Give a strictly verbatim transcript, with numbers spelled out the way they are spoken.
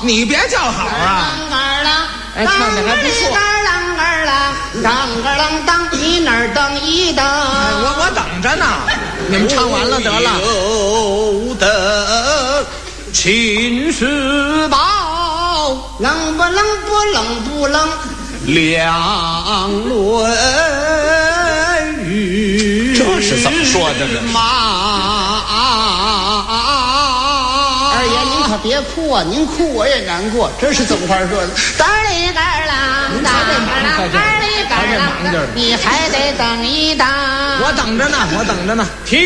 你别叫好啊！ 二郎， 哎，唱的还不错。 二郎二郎，当二郎当，你那儿等一等。 哎，我我等着呢。你们唱完了得了。 有的秦时宝， 冷不冷不冷不冷， 两论语。 这是怎么说的这是马。 二爷您可别哭啊，您哭我也难过，这是怎么回事呢？当里个郎，当二郎，二里个郎，你还得等一等。 我等着呢，我等着呢。